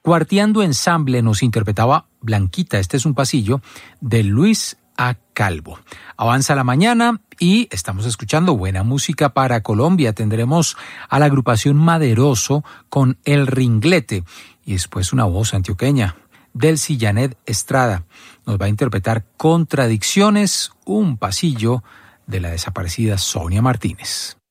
Cuarteando Ensamble nos interpretaba Blanquita, este es un pasillo, de Luis A. Calvo. Avanza la mañana y estamos escuchando buena música para Colombia. Tendremos a la agrupación Maderoso con El Ringlete y después una voz antioqueña, Delcy Janet Estrada. Nos va a interpretar Contradicciones, un pasillo de la desaparecida Sonia Martínez.